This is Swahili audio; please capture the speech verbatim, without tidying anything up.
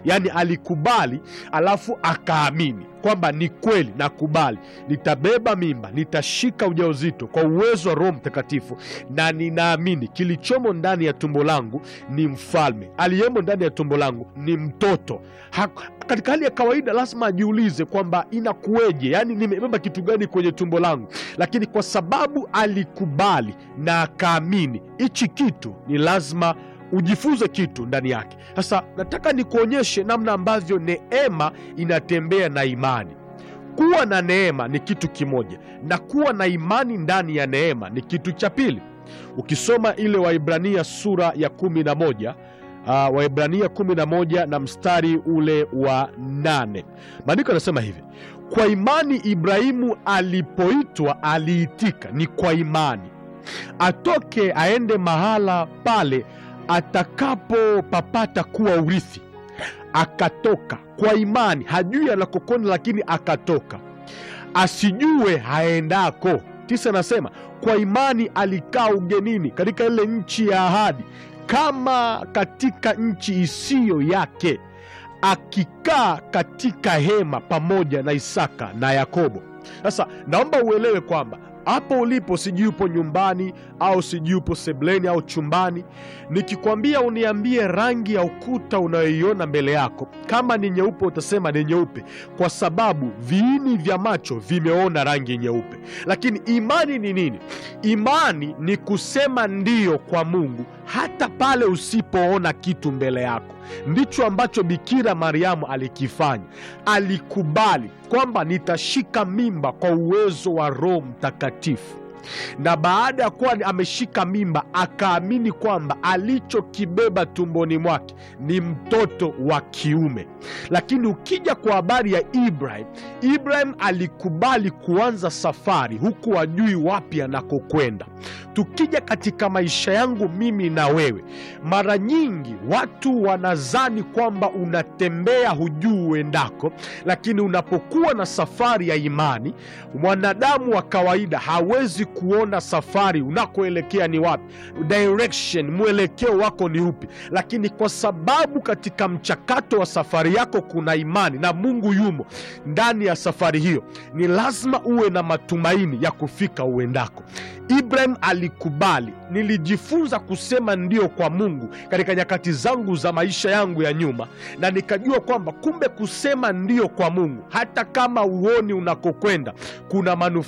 Yani alikubali alafu akaamini kwamba ni kweli, nakubali, nitabeba mimba, nitashika ujauzito kwa uwezo wa Roho Mtakatifu, na ninaamini kilichomo ndani ya tumbo langu ni mfalme, aliyemo ndani ya tumbo langu ni mtoto. Ha, katika hali ya kawaida lazima ajiulize kwamba inakuweje, yani nimebeba kitu gani kwenye tumbo langu? Lakini kwa sababu alikubali na akaamini, hichi kitu ni lazima ujifunze kitu ndani yake. Sasa nataka nikuonyeshe namna ambavyo neema inatembea na imani. Kuwa na neema ni kitu kimoja, na kuwa na imani ndani ya neema ni kitu cha pili. Ukisoma ile Waebrania sura ya kumi na moja, uh, Waebrania kumi na moja na mstari ule wa nane, maandiko yanasema hivi: kwa imani Ibrahimu alipoitwa aliitika, ni kwa imani, atoke aende mahala pale atakapopapata kuwa urithi. Akatoka kwa imani, hajui anakokwenda, lakini akatoka, asijue haendako. Tisa nasema kwa imani alikaa ugenini katika ile nchi ya ahadi, kama katika nchi isiyo yake, akikaa katika hema pamoja na Isaka na Yakobo. Sasa naomba uelewe kwamba hapo ulipo, sijui upo nyumbani au sijui upo sebleni au chumbani, nikikwambia uniambie rangi ya ukuta unayoiona mbele yako, kama ni nyeupe utasema ni nyeupe, kwa sababu viini vya macho vimeona rangi nyeupe. Lakini imani ni nini? Imani ni kusema ndiyo kwa Mungu hata pale usipoona kitu mbele yako. Ndicho ambacho Bikira Mariamu alikifanya. Alikubali kwamba nitashika mimba kwa uwezo wa Roho Mtakatifu, na baada ya kuwa ameshika mimba akaamini kwamba alichokibeba tumboni mwake ni mtoto wa kiume. Lakini ukija kwa habari ya Ibrahim, Ibrahim alikubali kuanza safari huku hajui wapi anakokwenda. Tukija katika maisha yangu mimi na wewe, mara nyingi watu wanazani kwamba unatembea hujui uendako, lakini unapokuwa na safari ya imani, mwanadamu wa kawaida hawezi kuona safari unakoelekea ni wapi, direction, mwelekeo wako ni upi. Lakini kwa sababu katika mchakato wa safari yako kuna imani na Mungu yumo ndani ya safari hiyo, ni lazima uwe na matumaini ya kufika uendako. Ibrahim alikubali. Nilijifunza kusema ndio kwa Mungu katika nyakati zangu za maisha yangu ya nyuma, na nikajua kwamba kumbe kusema ndio kwa Mungu hata kama uoni unakokwenda kuna manufaa